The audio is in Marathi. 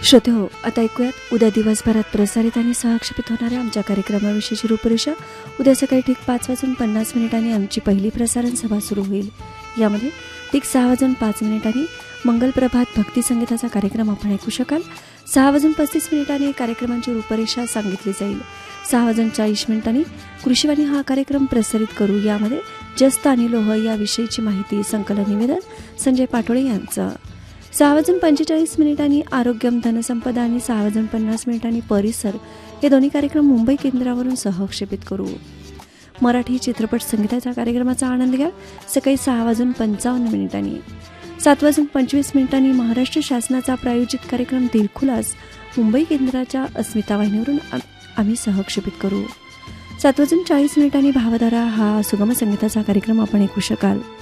श्रोते हो, आता ऐकूयात उद्या दिवसभरात प्रसारित आणि सहक्षेपित होणाऱ्या आमच्या कार्यक्रमाविषयीची रूपरेषा. उद्या सकाळी ठीक 5:50 आमची पहिली प्रसारण सभा सुरू होईल. यामध्ये ठीक 6:05 मंगल प्रभात भक्ती संगीताचा कार्यक्रम आपण ऐकू शकाल. 6:35 कार्यक्रमांची रूपरेषा सांगितली जाईल. 6:40 कृषीवाणी हा कार्यक्रम प्रसारित करू. यामध्ये जस्त आणि लोह याविषयीची माहिती, संकलन, निवेदन संजय पाटोळे यांचं. 6:45 आरोग्यम, धनसंपदा आणि 6:50 परिसर हे दोन्ही कार्यक्रम मुंबई केंद्रावरून सहक्षेपित करू. मराठी चित्रपट संगीताच्या कार्यक्रमाचा आनंद घ्या सकाळी 6:55. 7:25 महाराष्ट्र शासनाचा प्रायोजित कार्यक्रम दिलखुलास मुंबई केंद्राच्या अस्मिता वाहिनीवरून आम्ही सहक्षेपित करू. 7:40 भावधारा हा सुगम संगीताचा कार्यक्रम आपण ऐकू शकाल.